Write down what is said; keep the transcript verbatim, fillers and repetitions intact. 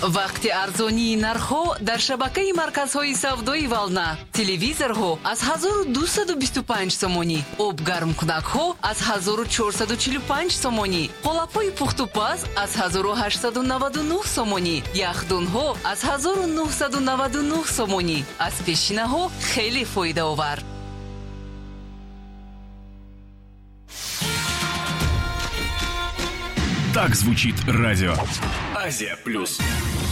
вақти арзонии нархҳо дар шабакаи марказҳои савдои Вална. Телевизорҳо аз ҳазору дусаду бисту панҷ сомонӣ, обгармкунакҳо аз ҳазору чорсаду чилу панҷ сомонӣ, қолапҳои пухтупаз аз ҳазору ҳаштсаду наваду нӯҳ сомонӣ, яхдунҳо аз ҳазору нуҳсаду наваду нӯҳ сомонӣ. Аз пешинаҳо хеле фоидаовар. Так звучит радио Азия Плюс.